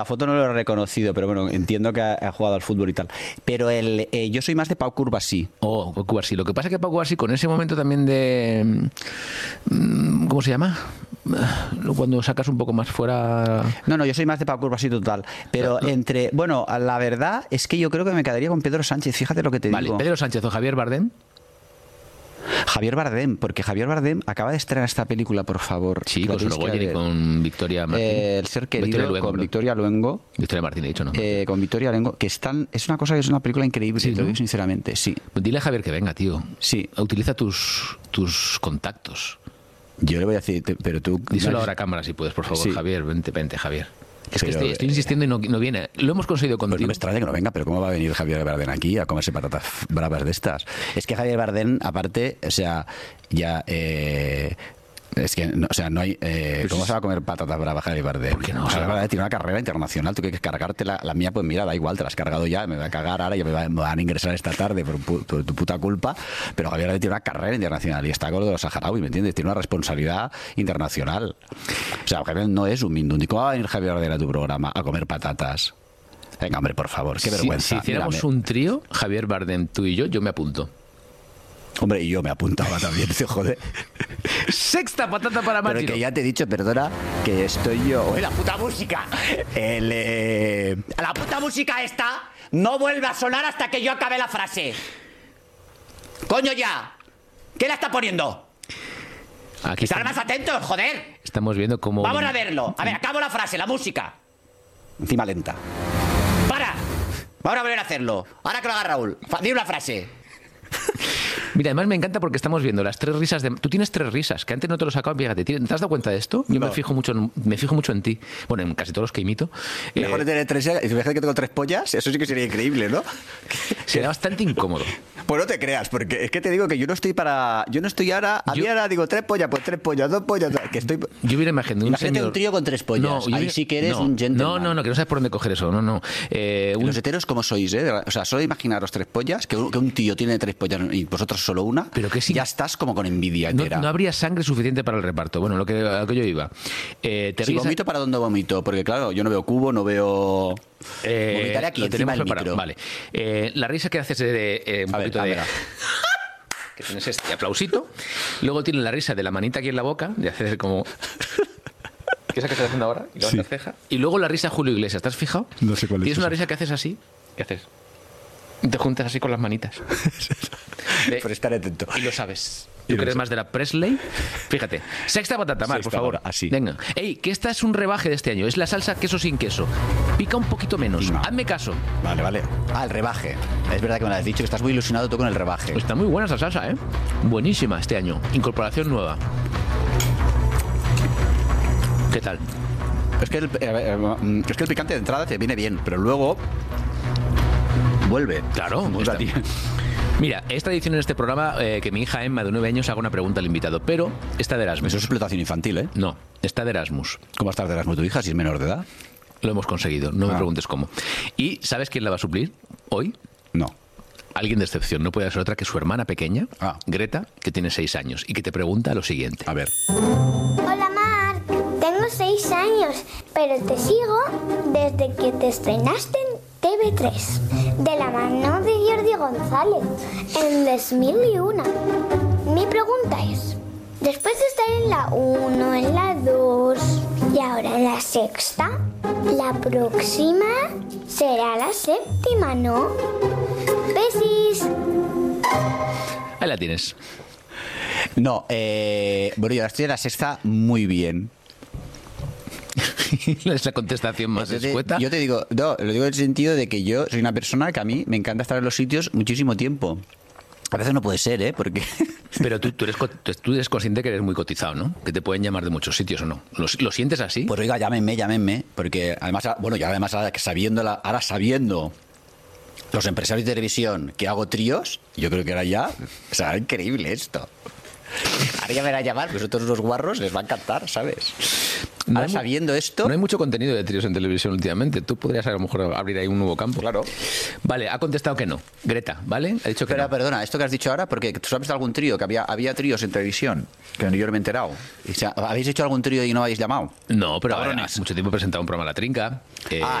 La foto no lo he reconocido, pero bueno, entiendo que ha jugado al fútbol y tal. Pero yo soy más de Pau Cubarsí. Oh, Cubarsí. Lo que pasa es que Pau Cubarsí, con ese momento también de... ¿Cómo se llama? Cuando sacas un poco más fuera... No, yo soy más de Pau Cubarsí total. Pero bueno, la verdad es que yo creo que me quedaría con Pedro Sánchez. Fíjate lo que te digo. Pedro Sánchez o Javier Bardem. Javier Bardem, porque Javier Bardem acaba de estrenar esta película, por favor. Sí, con Sorogoyen y con Victoria Martín. El ser querido, Luengo, con Victoria Luengo. Victoria Martín, he dicho, ¿no? Con Victoria Luengo, que es una cosa que es una película increíble, sí, te lo digo sinceramente, sí. Pues dile a Javier que venga, tío. Sí. Utiliza tus contactos. Yo le voy a decir, pero tú... Díselo ahora a cámara si puedes, por favor, sí. Javier, vente, Javier. Es que estoy insistiendo y no viene. Lo hemos conseguido contigo. Pues no me extraña que no venga, pero ¿cómo va a venir Javier Bardem aquí a comerse patatas bravas de estas? Es que Javier Bardem, aparte, o sea, ya... es que, no, o sea, no hay... ¿cómo se va a comer patatas bravas Javier Bardem? ¿Por qué no? Javier Bardem tiene una carrera internacional, tú quieres cargarte la mía, pues mira, da igual, te la has cargado ya, me va a cagar ahora, ya me van a ingresar esta tarde por tu puta culpa, pero Javier Bardem tiene una carrera internacional y está con lo de los saharauis, ¿me entiendes? Tiene una responsabilidad internacional. O sea, Javier no es un mindundi. ¿Cómo va a venir Javier Bardem a tu programa a comer patatas? Venga, hombre, por favor, qué vergüenza. Si hiciéramos un trío, Javier Bardem, tú y yo me apunto. Hombre, y yo me apuntaba también, se jode. Sexta patata para Martino. Pero que ya te he dicho, perdona, que estoy yo... ¡Oye, la puta música! La puta música esta no vuelve a sonar hasta que yo acabe la frase. ¡Coño ya! ¿Qué la está poniendo? Aquí ¡Estar más atentos, joder! Estamos viendo cómo... Vamos a verlo. A ver, acabo la frase, la música. Encima lenta. ¡Para! Vamos a volver a hacerlo. Ahora que lo haga Raúl. Di una frase. Mira, además me encanta porque estamos viendo las 3 risas de... Tú tienes 3 risas, que antes no te lo sacaba. Fíjate, ¿te has dado cuenta de esto? Yo no. me fijo mucho en ti. Bueno, en casi todos los que imito. Mejor de tener 3... Si me que tengo 3 pollas, eso sí que sería increíble, ¿no? Sería bastante incómodo. Pues no te creas, porque es que te digo que yo no estoy ahora... A mí ahora digo 3 pollas, pues 3 pollas, 2 pollas... Que estoy... Yo hubiera imaginado un señor... un trío con 3 pollas. No, ahí sí que eres un gentleman. No, que no sabes por dónde coger eso. No. Los heteros, ¿cómo sois, eh? O sea, solo imaginaros 3 pollas, que un tío tiene 3 pollas y vosotros solo una... Pero que sí, ya estás como con envidia. No habría sangre suficiente para el reparto. Bueno, a lo que yo iba. Si vomito, ¿para dónde vomito? Porque claro, yo no veo cubo, no veo... Vomitaré aquí, encima del micro. Vale. La risa que haces de un poquito de... que tienes este aplausito. Luego tienes la risa de la manita aquí en la boca, de hacer como... ¿Qué es la que estás haciendo ahora? Y levantas ceja. Y luego la risa Julio Iglesias. ¿Te has fijado? No sé cuál es. Tienes una risa que haces así. ¿Qué haces? Te juntas así con las manitas. Pero estaré atento. Y lo sabes. ¿Tú crees más de la Presley? Fíjate. Sexta patata, Mar, por favor. Así. Venga. Ey, que esta es un rebaje de este año. Es la salsa queso sin queso. Pica un poquito menos. No. Hazme caso. Vale. El rebaje. Es verdad que me lo has dicho, que estás muy ilusionado tú con el rebaje. Está muy buena esa salsa, ¿eh? Buenísima este año. Incorporación nueva. ¿Qué tal? Es que el picante de entrada te viene bien, pero luego... vuelve. Claro. Mira, esta edición en este programa, que mi hija Emma, de 9 años, haga una pregunta al invitado, pero está de Erasmus. Eso es explotación infantil, ¿eh? No, está de Erasmus. ¿Cómo estás de Erasmus tu hija si es menor de edad? Lo hemos conseguido, no me preguntes cómo. ¿Y sabes quién la va a suplir hoy? No. Alguien de excepción, no puede ser otra que su hermana pequeña, Greta, que tiene 6 años, y que te pregunta lo siguiente. A ver. Hola, Marc. Tengo 6 años, pero te sigo desde que te estrenaste en TV3, de la mano de Jordi González, en 2001. Mi pregunta es, después de estar en la 1, en la 2 y ahora en la sexta, la próxima será la séptima, ¿no? Besis. Ahí la tienes. No, bueno, yo estoy en la sexta muy bien. Es la contestación más escueta. Yo te digo, no, lo digo en el sentido de que yo soy una persona que a mí me encanta estar en los sitios muchísimo tiempo. A veces no puede ser, ¿eh? Porque... Pero tú eres consciente que eres muy cotizado, ¿no? Que te pueden llamar de muchos sitios, ¿o no? ¿Lo sientes así? Pues oiga, llámenme, porque además, bueno, ya además sabiendo los empresarios de televisión que hago tríos, yo creo que ahora ya, o sea, increíble esto. Ahora ya me van a llamar, pues otros unos guarros les va a encantar, ¿sabes? Ahora, sabiendo esto... No hay mucho contenido de tríos en televisión últimamente. Tú podrías a lo mejor abrir ahí un nuevo campo. Claro. Vale, ha contestado que no. Greta, ¿vale? Ha dicho que no. Perdona, esto que has dicho ahora, porque tú sabes de algún trío, que había tríos en televisión, que yo no me he enterado. ¿Habéis hecho algún trío y no habéis llamado? No, pero hace mucho tiempo he presentado un programa La Trinca.